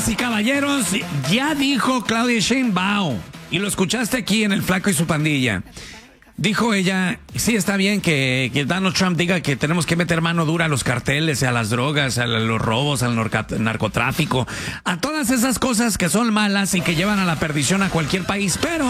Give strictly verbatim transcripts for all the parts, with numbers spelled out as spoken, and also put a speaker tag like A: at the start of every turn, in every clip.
A: Damas y caballeros, ya dijo Claudia Sheinbaum, y lo escuchaste aquí en El Flaco y su Pandilla. Dijo ella, sí, está bien que, que Donald Trump diga que tenemos que meter mano dura a los carteles, a las drogas, a los robos, al narcotráfico, a todas esas cosas que son malas y que llevan a la perdición a cualquier país, pero...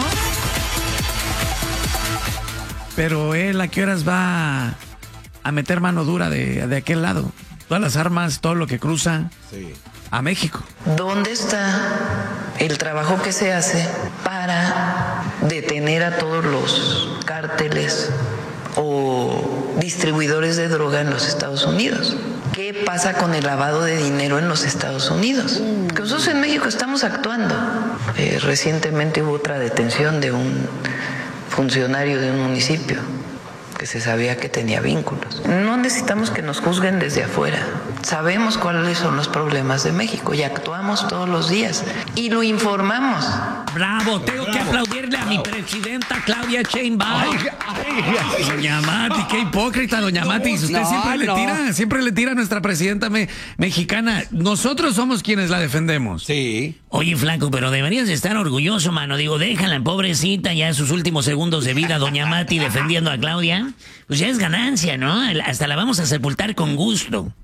A: Pero él, ¿a qué horas va a meter mano dura de, de aquel lado? Todas las armas, todo lo que cruza sí. a México.
B: ¿Dónde está el trabajo que se hace para detener a todos los cárteles o distribuidores de droga en los Estados Unidos? ¿Qué pasa con el lavado de dinero en los Estados Unidos? Porque nosotros en México estamos actuando. Eh, recientemente hubo otra detención de un funcionario de un municipio que se sabía que tenía vínculos. No necesitamos que nos juzguen desde afuera. Sabemos cuáles son los problemas de México y actuamos todos los días y lo informamos.
A: Bravo, tengo Bravo. que aplaudirle Bravo. a mi presidenta Claudia Sheinbaum. Ay, ay, doña Mati, qué hipócrita, doña Mati. Usted no, siempre no. le tira, siempre le tira a nuestra presidenta me, mexicana. Nosotros somos quienes la defendemos.
C: Sí.
D: Oye, flaco, pero deberías estar orgulloso, mano. Digo, déjala, pobrecita, ya en sus últimos segundos de vida, doña Mati defendiendo a Claudia. Pues ya es ganancia, ¿no? Hasta la vamos a sepultar con gusto.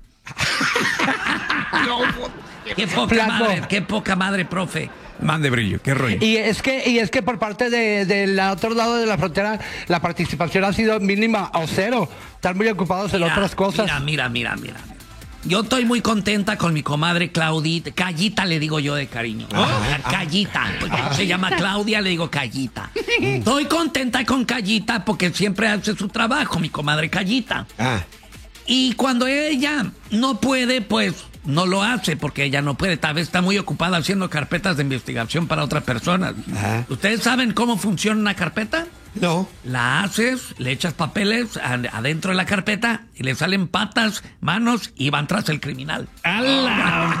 A: Qué poca madre, qué poca madre, profe. Mande brillo, qué rollo.
C: Y es que, y es que por parte del de, de otro lado de la frontera, la participación ha sido mínima o cero. Están muy ocupados en mira, otras cosas.
A: Mira, mira, mira, mira. Yo estoy muy contenta con mi comadre Claudita. Callita le digo yo de cariño. Ajá, Callita. Porque ajá. se llama Claudia, le digo Callita. Estoy contenta con Callita porque siempre hace su trabajo, mi comadre Callita. Ah. Y cuando ella no puede, pues no lo hace porque ella no puede. Tal vez está muy ocupada haciendo carpetas de investigación para otras personas. Ajá. ¿Ustedes saben cómo funciona una carpeta?
C: No.
A: La haces, le echas papeles adentro de la carpeta y le salen patas, manos y van tras el criminal. ¡Hala!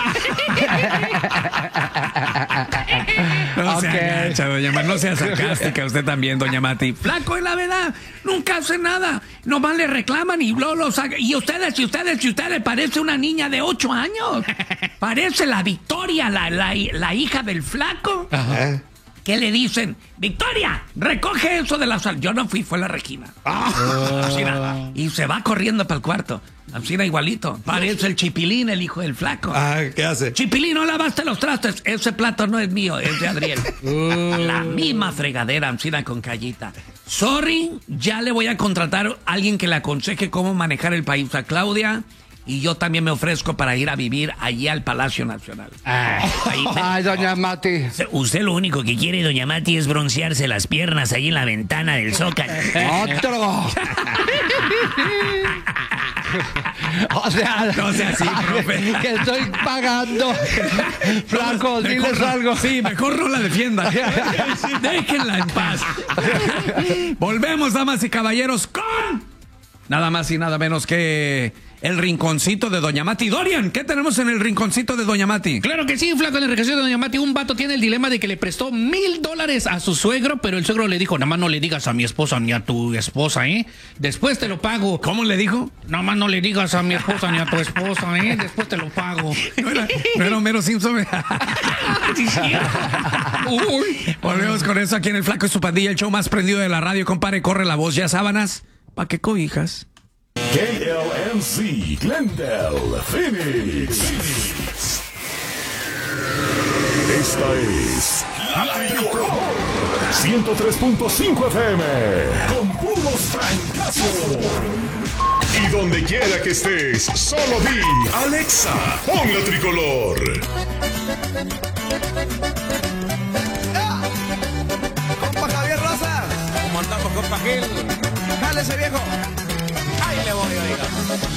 A: No okay. sea gacha, doña Mati, no sea sarcástica usted también, doña Mati. Flaco, es la verdad, nunca hace nada. Nomás le reclaman y luego lo saca. Y ustedes, y ustedes, y ustedes, parece una niña de ocho años. Parece la Victoria, la, la, la hija del flaco. Ajá. ¿Qué le dicen? Victoria, recoge eso de la sal. Yo no fui, fue la Regina. Oh. Y se va corriendo para el cuarto. Así era igualito. Parece el Chipilín, el hijo del flaco.
C: Ah, ¿qué hace?
A: Chipilín, no lavaste los trastes. Ese plato no es mío, es de Adriel. Uh. La misma fregadera, Ancina con Callita. Sorry, ya le voy a contratar a alguien que le aconseje cómo manejar el país a Claudia. Y yo también me ofrezco para ir a vivir allí al Palacio Nacional.
C: Ay, Ahí, Ay doña Mati.
D: Usted lo único que quiere, doña Mati, es broncearse las piernas ahí en la ventana del Zócalo.
C: ¡Otro! O sea,
A: no sea así, profe.
C: Que estoy pagando. Flaco, no, diles algo.
A: Sí, mejor no la defienda. Déjenla en paz. Volvemos, damas y caballeros, con nada más y nada menos que el rinconcito de doña Mati. Dorian, ¿qué tenemos en el rinconcito de doña Mati?
E: Claro que sí, flaco, en el rinconcito de doña Mati. Un vato tiene el dilema de que le prestó mil dólares a su suegro, pero el suegro le dijo, nada más no le digas a mi esposa ni a tu esposa, ¿eh? Después te lo pago.
A: ¿Cómo le dijo?
E: Nada más no le digas a mi esposa ni a tu esposa, ¿eh? Después te lo pago.
A: No era, no era Homero Simpson. Uy. Volvemos con eso aquí en El Flaco y su Pandilla, el show más prendido de la radio. Compare, corre la voz, ya sábanas, ¿pa' qué cobijas?
F: K L M C, Glendale, Phoenix. Esta es la ciento tres punto cinco F M, con puros francazos. Y donde quiera que estés, solo di, Alexa, pon la tricolor.
G: Compa Javier Rosa. ¿Cómo andamos, compa Gil? Jálese, viejo. Ahí le voy, oiga.